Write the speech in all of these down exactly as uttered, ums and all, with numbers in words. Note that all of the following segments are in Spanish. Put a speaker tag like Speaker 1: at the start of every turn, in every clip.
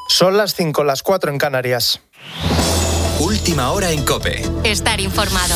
Speaker 1: Son las cinco, las cuatro en Canarias.
Speaker 2: Última hora en COPE.
Speaker 3: Estar informado.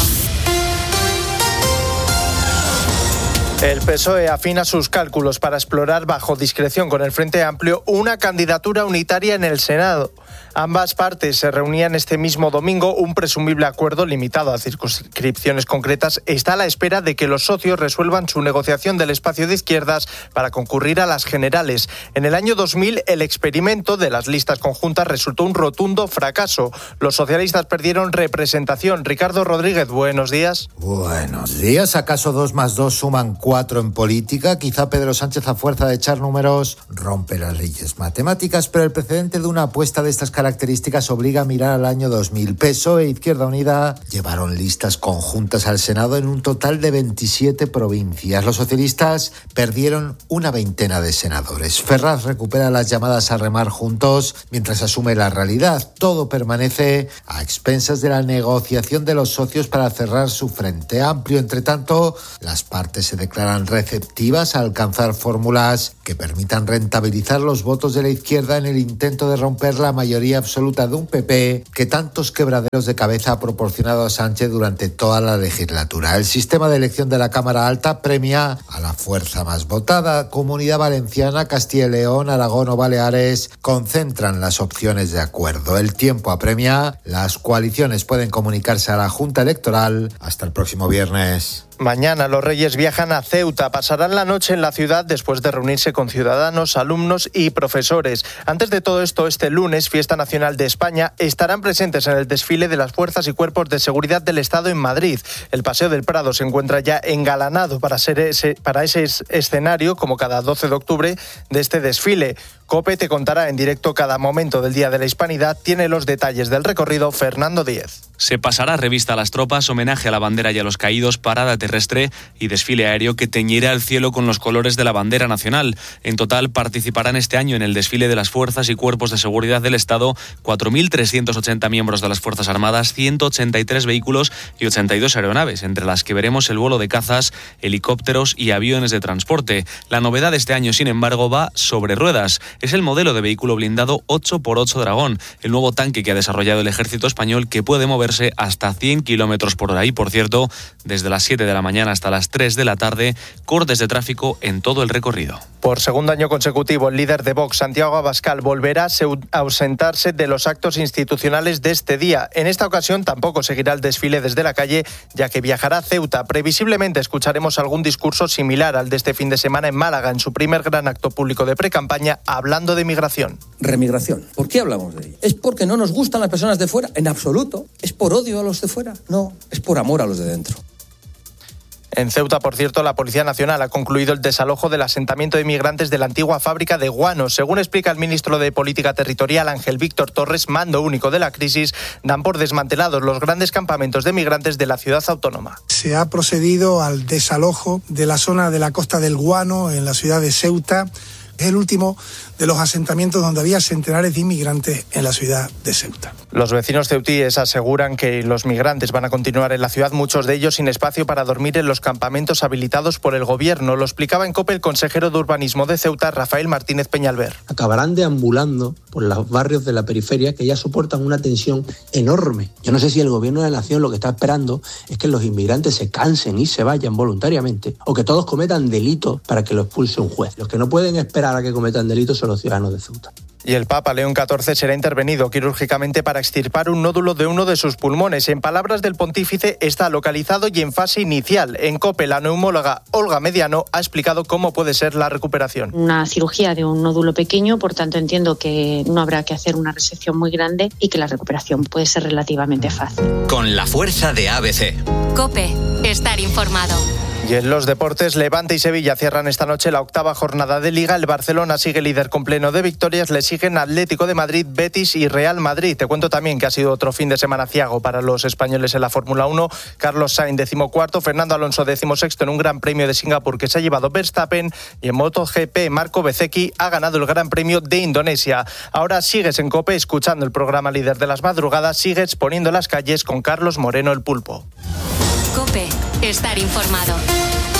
Speaker 1: El P S O E afina sus cálculos para explorar bajo discreción con el Frente Amplio una candidatura unitaria en el Senado. Ambas partes se reunían este mismo domingo. Un presumible acuerdo limitado a circunscripciones concretas está a la espera de que los socios resuelvan su negociación del espacio de izquierdas para concurrir a las generales. En el año dos mil, el experimento de las listas conjuntas resultó un rotundo fracaso. Los socialistas perdieron representación. Ricardo Rodríguez, buenos días.
Speaker 4: Buenos días. ¿Acaso dos más dos suman cuatro en política? Quizá Pedro Sánchez, a fuerza de echar números, rompe las leyes matemáticas, pero el precedente de una apuesta de estas características obliga a mirar al año dos mil. P S O E e Izquierda Unida llevaron listas conjuntas al Senado en un total de veintisiete provincias. Los socialistas perdieron una veintena de senadores. Ferraz recupera las llamadas a remar juntos mientras asume la realidad. Todo permanece a expensas de la negociación de los socios para cerrar su Frente Amplio. Entre tanto, las partes se declaran receptivas a alcanzar fórmulas que permitan rentabilizar los votos de la izquierda en el intento de romper la mayoría absoluta de un P P que tantos quebraderos de cabeza ha proporcionado a Sánchez durante toda la legislatura. El sistema de elección de la Cámara Alta premia a la fuerza más votada. Comunidad Valenciana, Castilla y León, Aragón o Baleares concentran las opciones de acuerdo. El tiempo apremia. Las coaliciones pueden comunicarse a la Junta Electoral hasta el próximo viernes.
Speaker 1: Mañana los Reyes viajan a Ceuta. Pasarán la noche en la ciudad después de reunirse con ciudadanos, alumnos y profesores. Antes de todo esto, este lunes, Fiesta Nacional de España, estarán presentes en el desfile de las fuerzas y cuerpos de seguridad del Estado en Madrid. El Paseo del Prado se encuentra ya engalanado para, ser ese, para ese escenario, como cada doce de octubre, de este desfile. COPE te contará en directo cada momento del Día de la Hispanidad. Tiene los detalles del recorrido Fernando Díez.
Speaker 5: Se pasará revista a las tropas, homenaje a la bandera y a los caídos, parada terrestre y desfile aéreo que teñirá el cielo con los colores de la bandera nacional. En total participarán este año en el desfile de las fuerzas y cuerpos de seguridad del Estado cuatro mil trescientos ochenta miembros de las Fuerzas Armadas, ciento ochenta y tres vehículos y ochenta y dos aeronaves, entre las que veremos el vuelo de cazas, helicópteros y aviones de transporte. La novedad de este año, sin embargo, va sobre ruedas. Es el modelo de vehículo blindado ocho por ocho Dragón, el nuevo tanque que ha desarrollado el ejército español, que puede moverse hasta cien kilómetros por hora. Y, por cierto, desde las siete de la mañana hasta las tres de la tarde, cortes de tráfico en todo el recorrido.
Speaker 1: Por segundo año consecutivo, el líder de Vox, Santiago Abascal, volverá a ausentarse de los actos institucionales de este día. En esta ocasión tampoco seguirá el desfile desde la calle, ya que viajará a Ceuta. Previsiblemente escucharemos algún discurso similar al de este fin de semana en Málaga, en su primer gran acto público de precampaña, hablando de migración.
Speaker 6: Remigración. ¿Por qué hablamos de ello? ¿Es porque no nos gustan las personas de fuera? En absoluto. ¿Es por odio a los de fuera? No, es por amor a los de dentro.
Speaker 1: En Ceuta, por cierto, la Policía Nacional ha concluido el desalojo del asentamiento de migrantes de la antigua fábrica de guanos. Según explica el ministro de Política Territorial, Ángel Víctor Torres, mando único de la crisis, dan por desmantelados los grandes campamentos de migrantes de la ciudad autónoma.
Speaker 7: Se ha procedido al desalojo de la zona de la Costa del Guano, en la ciudad de Ceuta. Es el último de los asentamientos donde había centenares de inmigrantes en la ciudad de Ceuta.
Speaker 1: Los vecinos ceutíes aseguran que los migrantes van a continuar en la ciudad, muchos de ellos sin espacio para dormir en los campamentos habilitados por el gobierno. Lo explicaba en COPE el consejero de Urbanismo de Ceuta, Rafael Martínez Peñalver.
Speaker 8: Acabarán deambulando por los barrios de la periferia que ya soportan una tensión enorme. Yo no sé si el gobierno de la nación lo que está esperando es que los inmigrantes se cansen y se vayan voluntariamente, o que todos cometan delitos para que lo expulse un juez. Los que no pueden esperar a que cometan delitos son los ciudadanos de Ceuta.
Speaker 1: Y el Papa León catorce será intervenido quirúrgicamente para extirpar un nódulo de uno de sus pulmones. En palabras del pontífice, está localizado y en fase inicial. En COPE, la neumóloga Olga Mediano ha explicado cómo puede ser la recuperación.
Speaker 9: Una cirugía de un nódulo pequeño, por tanto entiendo que no habrá que hacer una resección muy grande y que la recuperación puede ser relativamente fácil.
Speaker 2: Con la fuerza de A B C.
Speaker 3: COPE, estar informado.
Speaker 1: Y en los deportes, Levante y Sevilla cierran esta noche la octava jornada de Liga. El Barcelona sigue líder con pleno de victorias. Le siguen Atlético de Madrid, Betis y Real Madrid. Te cuento también que ha sido otro fin de semana aciago para los españoles en la Fórmula uno. Carlos Sainz, decimocuarto. Fernando Alonso, decimosexto en un Gran Premio de Singapur que se ha llevado Verstappen. Y en MotoGP, Marco Bezzecchi ha ganado el Gran Premio de Indonesia. Ahora sigues en COPE escuchando el programa líder de las madrugadas. Sigues poniendo las calles con Carlos Moreno, el Pulpo.
Speaker 3: COPE, estar informado.